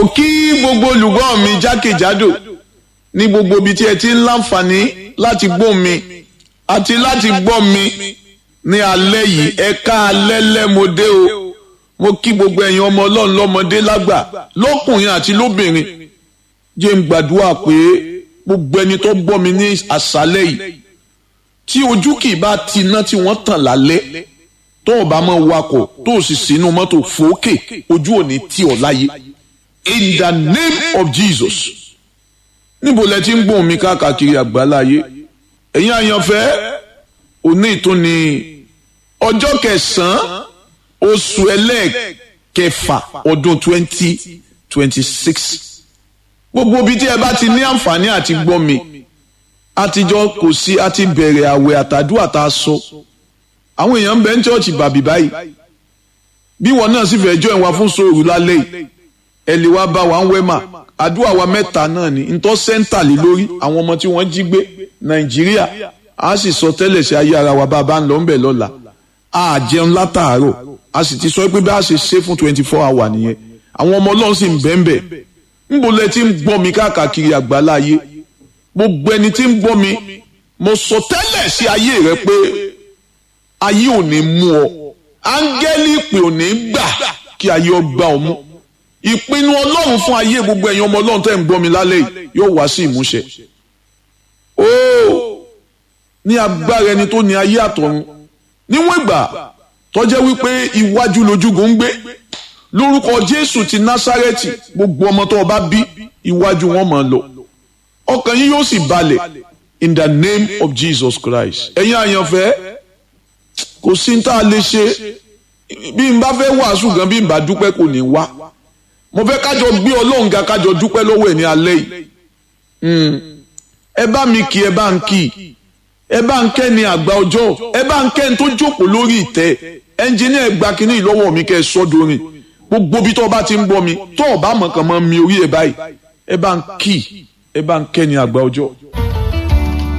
kí gbogbo olùgbọ́ mi jákèjádò ní gbogbo ibi tí ẹ ti ń láǹfààní láti gbọ́ mi àti láti gbọ́ mi ní alẹ́ yìí ẹ̀ka alẹ́ lẹ́mọdé o mo kí gbogbo ẹ̀yin ọmọ ọlọ́run lọ́mọdé lágbà lọ́kùnrin àti lóbìnrin jẹ́ ń gbàdúrà pé gbogbo ẹni tó gbọ́ mi ní àṣálẹ́ yìí tí ojú kì í bá ti iná tí wọ́n tàn lálẹ́ tó o bá máa wakọ̀ tó o sì sínú mọ́tò fòókè ojú ò ní tì ọ́ láyé in the name of Jesus. Níbo lẹ ti ń gbóhùn mi káàkiri àgbáláyé ẹ̀yin àyànfẹ́ òní ìtúni ọjọ́ kẹsàn-án oṣù ẹlẹ́ẹ̀kẹfà ọdún 2026 gbogbo ibi tí ẹ bá ti ní àǹfààní àti gbọ́ mi àtijọ́ kò sí àti bẹ̀rẹ̀ àwẹ̀ àtàdúrà tá a sọ àwọn èèyàn ń bẹ ní chọ́ọ̀chì bàbí báyìí bí wọn náà sì fẹ́ jọ ìwà fún sóòrù lálẹ́ yìí ẹ lè wá bá wa ń wẹ́mà àdúrà wa mẹ́ta náà ni ntọ́ sẹ́ńtà lé lórí àwọn ọmọ tí wọ́n jí gbé Nàìjíríà a sì sọ tẹ́lẹ̀ sí ayé ara wa bá a bá ń lọ ń bẹ̀ lọ́la a jẹun látàárọ̀ a sì ti sọ pé bá a ṣe ṣe fún 24 hours nìyẹn àwọn ọmọ Ọlọ́run sì ń bẹ́ńbẹ́ ńbo lẹ ti ń gbọ́ mi káàkiri àgbáláyé gbogbo ẹni tí ń gbọ́ mi mo sọ tẹ́lẹ̀ sí ayé rẹ pé ayé ò ní mú ọ áńgẹ́lì ìpè ò ní gbà kí ayé ọ gbà ọ mú ìpinnu Ọlọ́run fún ayé gbogbo ẹ̀yin ọmọ Ọlọ́run tẹ́ ń gbọ́ mi lálẹ́ yìí yóò wá sí ìmúṣẹ. Ní agbára ẹni tó ní ayé àtọ̀run níwọ̀n ìgbà tó jẹ́ wípé iwájú lójúgun ń gbé lórúkọ Jésù ti Násárẹ́tì gbogbo ọmọ tó bá bí iwájú wọn máa lọ ọkàn yín yóò sì balẹ̀ in the name of Jesus Christ. Ẹ̀yin àyànfẹ́ kò sí ní tá a lè ṣe bí n bá fẹ́ wàásù gan bí n bá dúpẹ́ kò ní wá mo fẹ́ kájọ gbé Ọlọ́run ga kájọ dúpẹ́ lọ́wọ́ ẹ̀ ní alẹ́ yìí ẹ bá mi kí ẹ bá ń kí ẹ bá ń kẹ́ ni àgbà ọjọ́ ẹ bá ń kẹ́ ni tó jókòó lórí ìtẹ́ ẹnjìníà gba kínní ìlọ́wọ́ mi kẹ́ ẹ sọ́dọ̀rin gbogbo bí tó bá ti ń gbọ́ mi tó o bá mọ̀ kàn mọ́ mi orí ẹ báyìí ẹ bá ń kí ẹ bá ń kẹ́ ni àgbà ọjọ́.